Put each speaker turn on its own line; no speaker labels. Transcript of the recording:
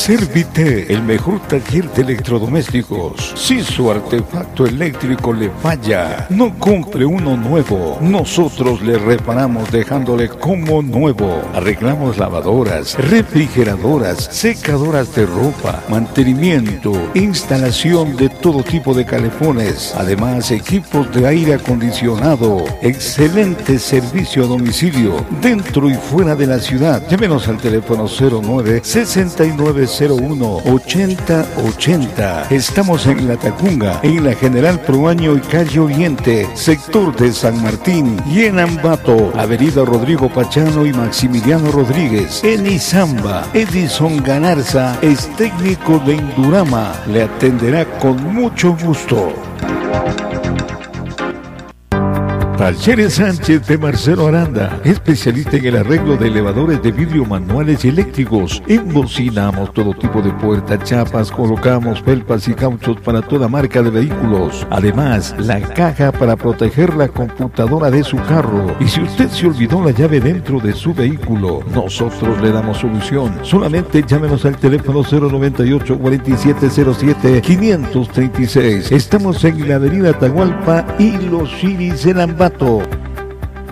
Servite, el mejor taller de electrodomésticos. Si su artefacto eléctrico le falla, no compre uno nuevo. Nosotros le reparamos dejándole como nuevo. Arreglamos lavadoras, refrigeradoras, secadoras de ropa, mantenimiento, instalación de todo tipo de calefones. Además, equipos de aire acondicionado. Excelente servicio a domicilio, dentro y fuera de la ciudad. Llámenos al teléfono 09-6901-8080. Estamos en La Tacunga, en la General Proaño y Calle Oriente, sector de San Martín, y en Ambato, Avenida Rodrigo Pachano y Maximiliano Rodríguez. En Izamba, Edison Ganarza es técnico de Indurama. Le atenderá con mucho gusto. Talleres Sánchez de Marcelo Aranda, especialista en el arreglo de elevadores de vidrio manuales y eléctricos. Embocinamos todo tipo de puertas, chapas, colocamos felpas y cauchos para toda marca de vehículos. Además, la caja para proteger la computadora de su carro. Y si usted se olvidó la llave dentro de su vehículo, nosotros le damos solución. Solamente llámenos al teléfono 098-4707-536. Estamos en la avenida Atahualpa y Los Chiris en Ambato.